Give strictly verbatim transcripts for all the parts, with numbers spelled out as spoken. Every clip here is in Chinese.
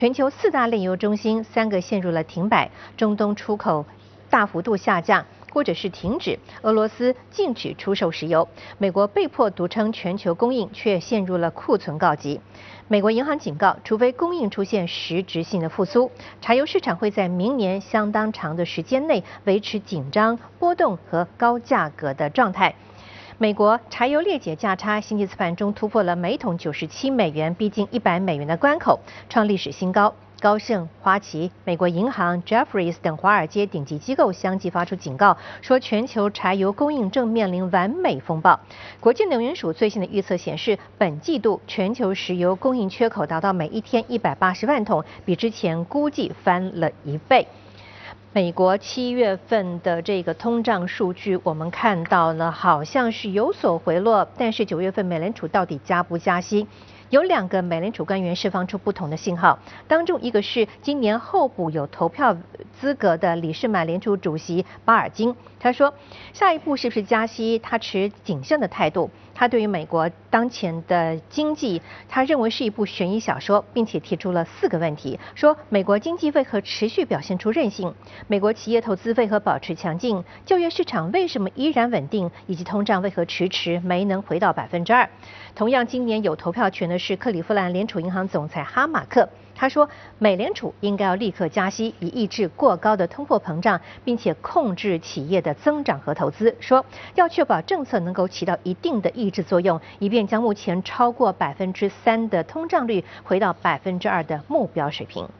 全球四大炼油中心三个陷入了停摆，中东出口大幅度下降，或者是停止。俄罗斯禁止出售石油，美国被迫独撑全球供应，却陷入了库存告急。美国银行警告，除非供应出现实质性的复苏，柴油市场会在明年相当长的时间内维持紧张、波动和高价格的状态。美国柴油裂解价差星期四盘中突破了每桶九十七美元，逼近一百美元的关口，创历史新高。高盛、花旗、美国银行、Jefferies 等华尔街顶级机构相继发出警告，说全球柴油供应正面临完美风暴。国际能源署最新的预测显示，本季度全球石油供应缺口达到每一天一百八十万桶，比之前估计翻了一倍。美国七月份的这个通胀数据，我们看到呢，好像是有所回落，但是九月份美联储到底加不加息？有两个美联储官员释放出不同的信号，当中一个是今年候补有投票资格的理事满联储主席巴尔金，他说下一步是不是加息，他持谨慎的态度。他对于美国当前的经济，他认为是一部悬疑小说，并且提出了四个问题，说美国经济为何持续表现出韧性，美国企业投资为何保持强劲，就业市场为什么依然稳定，以及通胀为何迟迟没能回到百分之二。同样，今年有投票权的是克利夫兰联储银行总裁哈马克。他说，美联储应该要立刻加息，以抑制过高的通货膨胀，并且控制企业的增长和投资。说要确保政策能够起到一定的抑制作用，以便将目前超过百分之三的通胀率回到百分之二的目标水平。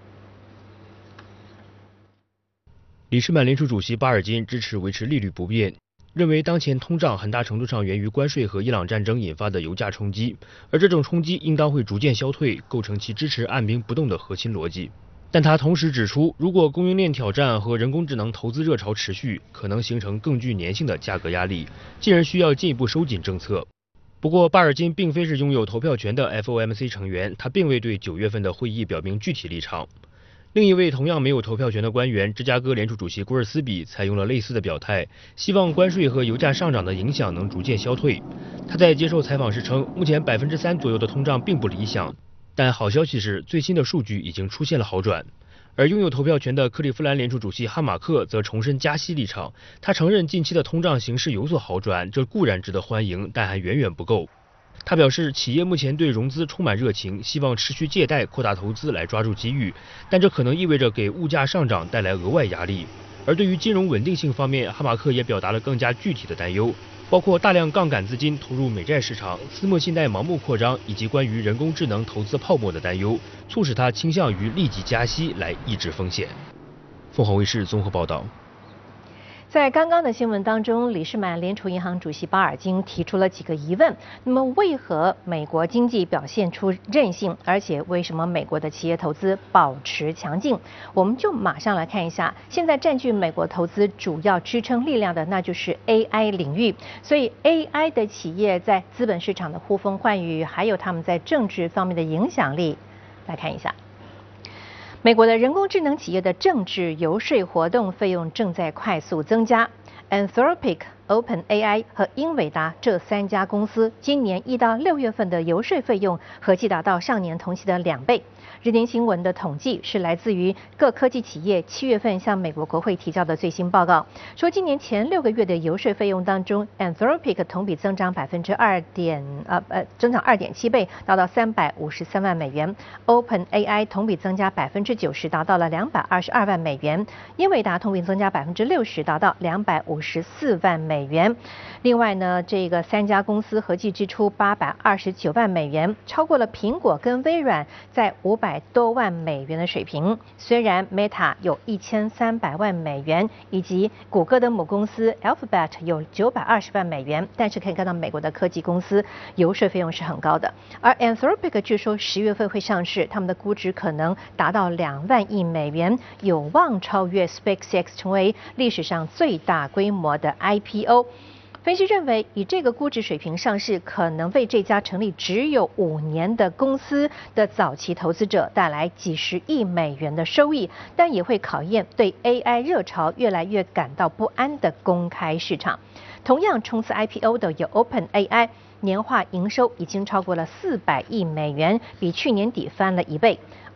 理事满联储主席巴尔金支持维持利率不变，认为当前通胀很大程度上源于关税和伊朗战争引发的油价冲击，而这种冲击应当会逐渐消退，构成其支持按兵不动的核心逻辑。但他同时指出，如果供应链挑战和人工智能投资热潮持续，可能形成更具粘性的价格压力，进而需要进一步收紧政策。不过，巴尔金并非是拥有投票权的 F O M C 成员，他并未对九月份的会议表明具体立场。另一位同样没有投票权的官员，芝加哥联储主席古尔斯比采用了类似的表态，希望关税和油价上涨的影响能逐渐消退。他在接受采访时称，目前百分之三左右的通胀并不理想，但好消息是最新的数据已经出现了好转。而拥有投票权的克利夫兰联储主席哈马克则重申加息立场，他承认近期的通胀形势有所好转，这固然值得欢迎，但还远远不够。他表示，企业目前对融资充满热情，希望持续借贷、扩大投资来抓住机遇，但这可能意味着给物价上涨带来额外压力。而对于金融稳定性方面，哈马克也表达了更加具体的担忧，包括大量杠杆资金投入美债市场、私募信贷盲目扩张，以及关于人工智能投资泡沫的担忧，促使他倾向于立即加息来抑制风险。凤凰卫视综合报道。 在刚刚的新闻当中，理事满联储银行主席巴尔金提出了几个疑问。那么，为何美国经济表现出韧性，而且为什么美国的企业投资保持强劲？我们就马上来看一下，现在占据美国投资主要支撑力量的，那就是 A I 领域。所以 A I 的企业在资本市场的呼风唤雨，还有他们在政治方面的影响力，来看一下。美国的人工智能企业的政治游说活动费用正在快速增加。Anthropic、OpenAI 和英伟达这三家公司今年一到六月份的游说费用合计达到上年同期的两倍。日经新闻的统计是来自于各科技企业七月份向美国国会提交的最新报告，说今年前六个月的游说费用当中 ，Anthropic 同比增长百分之二点呃呃增长二点七倍，达到三百五十三万美元 ；OpenAI 同比增加百分之九十，达到了两百二十二万美元；英伟达同比增加百分之六十，达到两百五十四万美元。另外呢，这个三家公司合计支出八百二十九万美元，超过了苹果跟微软在五百多万美元的水平。虽然 Meta 有一千三百万美元，以及谷歌的母公司 Alphabet 有九百二十万美元，但是可以看到美国的科技公司游说费用是很高的。而 Anthropic 据说十月份会上市，他们的估值可能达到两万亿美元，有望超越 SpaceX 成为历史上最大规模的 I P O。分析认为，以这个估值水平上市，可能为这家成立只有五年的公司的早期投资者带来几十亿美元的收益，但也会考验对 A I 热潮越来越感到不安的公开市场。同样冲刺 I P O 的有 OpenAI， 年化营收已经超过了四百亿美元，比去年底翻了一倍。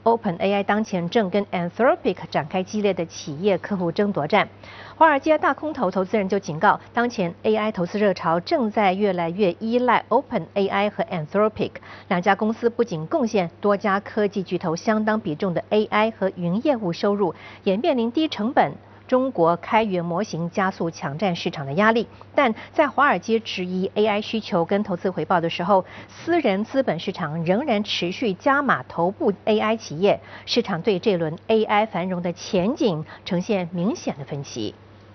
OpenAI 当前正跟 Anthropic 展开激烈的企业客户争夺战。华尔街大空头投资人就警告，当前 A I 投资热潮正在越来越依赖 OpenAI 和 Anthropic 两家公司，不仅贡献多家科技巨头相当比重的 A I 和云业务收入，也面临低成本中国开源模型加速抢占市场的压力。但在华尔街质疑 A I 需求跟投资回报的时候，私人资本市场仍然持续加码头部 A I 企业，市场对这轮 A I 繁荣的前景呈现明显的分歧。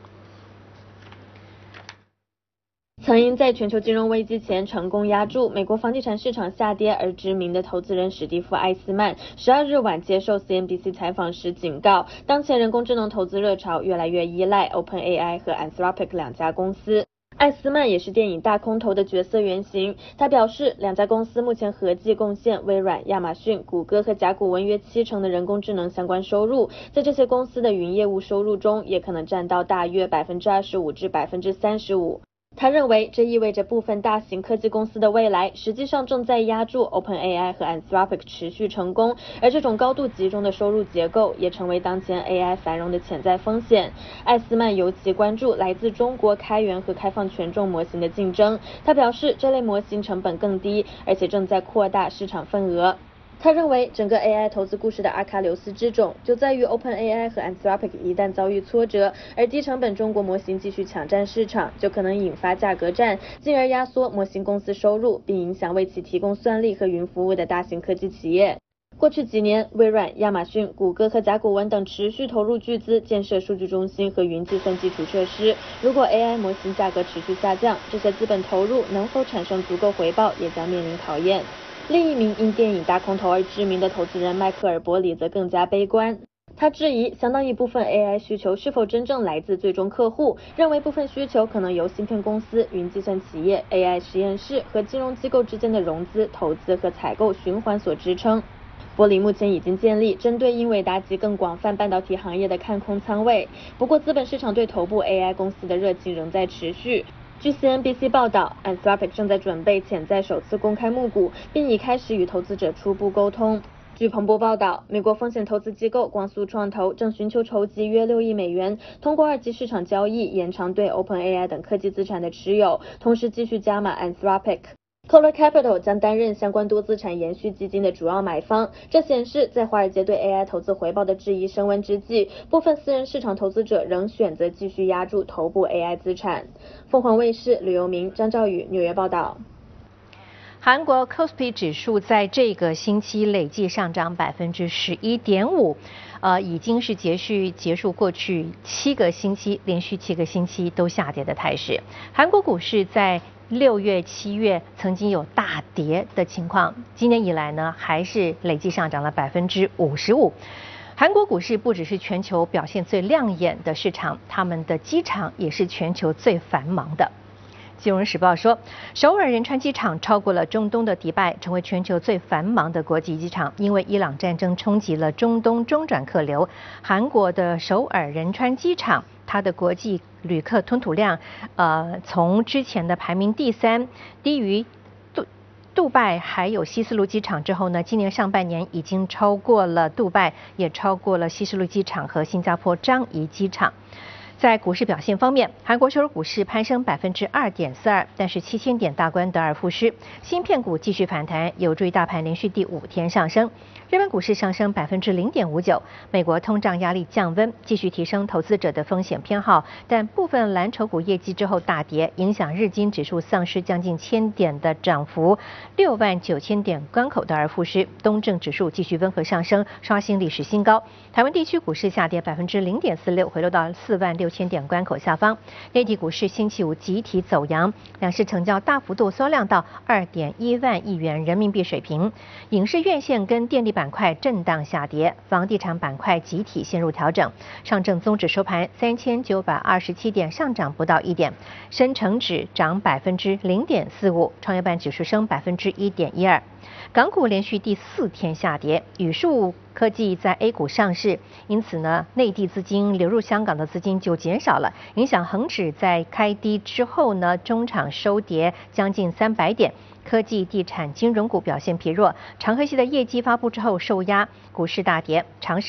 曾因在全球金融危机前成功压住美国房地产市场下跌而知名的投资人史蒂夫·艾斯曼，十二日晚接受 C N B C 采访时警告，当前人工智能投资热潮越来越依赖 OpenAI 和 Anthropic 两家公司。艾斯曼也是电影大空头的角色原型。他表示，两家公司目前合计贡献微软、亚马逊、谷歌和甲骨文约七成的人工智能相关收入，在这些公司的云业务收入中，也可能占到大约百分之二十五至百分之三十五。他认为，这意味着部分大型科技公司的未来实际上正在压住 OpenAI 和 Anthropic 持续成功，而这种高度集中的收入结构也成为当前 A I 繁荣的潜在风险。艾斯曼尤其关注来自中国开源和开放权重模型的竞争。他表示，这类模型成本更低，而且正在扩大市场份额。他认为，整个 A I 投资故事的阿喀琉斯之踵就在于 OpenAI 和 Anthropic 一旦遭遇挫折，而低成本中国模型继续抢占市场，就可能引发价格战，进而压缩模型公司收入，并影响为其提供算力和云服务的大型科技企业。过去几年，微软、亚马逊、谷歌和甲骨文等持续投入巨资建设数据中心和云计算基础设施。如果 A I 模型价格持续下降，这些资本投入能否产生足够回报，也将面临考验。另一名因电影大空头而知名的投资人迈克尔·伯里则更加悲观。他质疑相当一部分 A I 需求是否真正来自最终客户，认为部分需求可能由芯片公司、云计算企业、A I 实验室和金融机构之间的融资、投资和采购循环所支撑。伯里目前已经建立针对英伟达及更广泛半导体行业的看空仓位，不过资本市场对头部 A I 公司的热情仍在持续。据 C N B C 报道 ，Anthropic 正在准备潜在首次公开募股，并已开始与投资者初步沟通。据彭博报道，美国风险投资机构光速创投正寻求筹集约六亿美元，通过二级市场交易延长对 OpenAI 等科技资产的持有，同时继续加码 Anthropic。Coller Capital 将担任相关多资产延续基金的主要买方。这显示，在华尔街对 A I 投资回报的质疑升温之际，部分私人市场投资者仍选择继续压住头部 A I 资产。凤凰卫视吕游明、张兆宇纽约报道。 韩国 K O S P I 指数在这个星期累计上涨百分之十一点五，呃，已经是结束结束过去七个星期连续七个星期都下跌的态势。韩国股市在六月、七月曾经有大跌的情况，今年以来呢，还是累计上涨了百分之五十五。韩国股市不只是全球表现最亮眼的市场，他们的机场也是全球最繁忙的。金融时报说，首尔仁川机场超过了中东的迪拜，成为全球最繁忙的国际机场。因为伊朗战争冲击了中东中转客流，韩国的首尔仁川机场，它的国际旅客吞吐量，呃，从之前的排名第三，低于杜杜拜还有希斯路机场之后呢，今年上半年已经超过了杜拜，也超过了希斯路机场和新加坡樟宜机场。在股市表现方面，韩国首尔股市攀升百分之二点四二，但是七千点大关得而复失。芯片股继续反弹，有助于大盘连续第五天上升。日本股市上升百分之零点五九，美国通胀压力降温，继续提升投资者的风险偏好，但部分蓝筹股业绩之后大跌，影响日经指数丧失将近千点的涨幅，六万九千点关口得而复失。东证指数继续温和上升，刷新历史新高。台湾地区股市下跌百分之零点四六，回落到四万六千点关口下方。内地股市星期五集体走阳，两市成交大幅度缩量到二点一万亿元人民币水平。影视院线跟电力板块震荡下跌，房地产板块集体陷入调整。上证综指收盘三千九百二十七点，上涨不到一点。深成指涨百分之零点四五，创业板指数升百分之一点一二。 港股连续第四天下跌，宇树科技在 A 股上市，因此呢，内地资金流入香港的资金就减少了，影响恒指在开低之后呢，中场收跌将近三百点。科技、地产、金融股表现疲弱，长和系的业绩发布之后受压，股市大跌，长实。